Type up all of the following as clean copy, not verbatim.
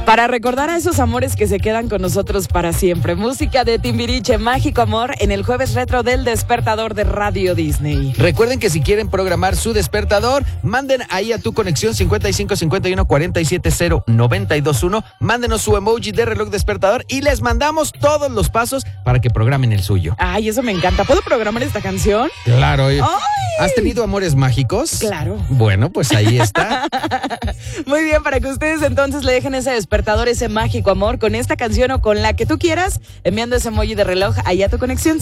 Para recordar a esos amores que se quedan con nosotros para siempre. Música de Timbiriche, Mágico Amor, en el jueves retro del despertador de Radio Disney. Recuerden que si quieren programar su despertador, manden ahí a tu conexión 5551-470-921. Mándenos su emoji de reloj despertador y les mandamos todos los pasos para que programen el suyo. Ay, eso me encanta. ¿Puedo programar esta canción? Claro. ¡Ay! ¿Has tenido amores mágicos? Claro. Bueno, pues ahí está. Muy bien, para que ustedes entonces le dejen ese despertador, ese mágico amor, con esta canción o con la que tú quieras, enviando ese emoji de reloj ahí a tu conexión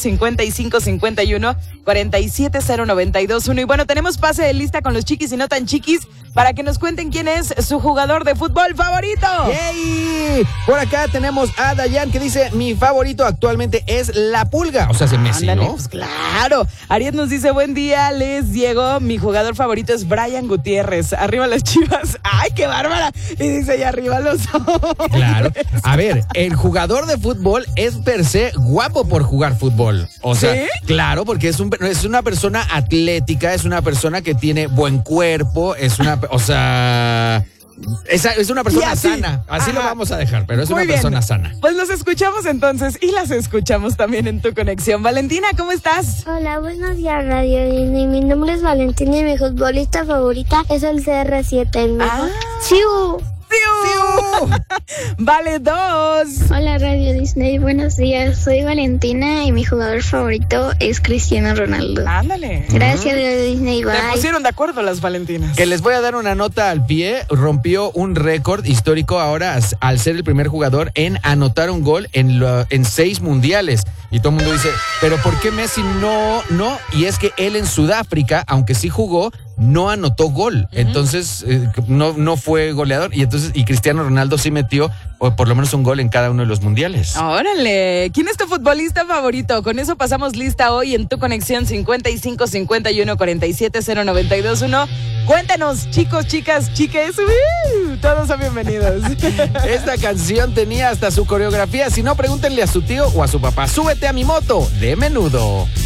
5551-470-921. Y bueno, tenemos pase de lista con los chiquis y no tan chiquis para que nos cuenten quién es su jugador de fútbol favorito. ¡Yay! Por acá tenemos a Dayan que dice: mi favorito actualmente es la Pulga. O sea, se Messi, Ándale, ¿no? pues claro. Ariel nos dice: buen día, les Diego. Mi jugador favorito es Brian Gutiérrez. Arriba las Chivas. ¡Ay, qué bárbara! Y dice: y arriba los hombres. Claro. A ver, el jugador de fútbol es per se guapo por jugar fútbol. O sea, ¿sí? Claro, porque es una persona atlética, es una persona que tiene buen cuerpo, es una persona sana. Así lo vamos a dejar, pero es Muy una bien. persona sana. Pues los escuchamos entonces y las escuchamos también en tu conexión. Valentina, ¿cómo estás? Hola, buenos días, Radio Disney. Mi nombre es Valentina y mi futbolista favorita es el CR7. ¡Siu! Vale, 2. Hola Radio Disney, buenos días. Soy Valentina y mi jugador favorito es Cristiano Ronaldo. Ándale. Gracias Radio Disney, bye. Te pusieron de acuerdo las Valentinas. Que les voy a dar una nota al pie. Rompió un récord histórico ahora al ser el primer jugador en anotar un gol en 6 mundiales. Y todo el mundo dice, ¿pero por qué Messi no? Y es que él en Sudáfrica, aunque sí jugó, no anotó gol. Entonces, no fue goleador. Y Cristiano Ronaldo sí metió por lo menos un gol en cada uno de los mundiales. Órale. ¿Quién es tu futbolista favorito? Con eso pasamos lista hoy en tu conexión 5551-470-921. Cuéntanos, chicos, chicas, chiques. Todos son bienvenidos. Esta canción tenía hasta su coreografía. Si no, pregúntenle a su tío o a su papá. Súbete a mi moto de Menudo.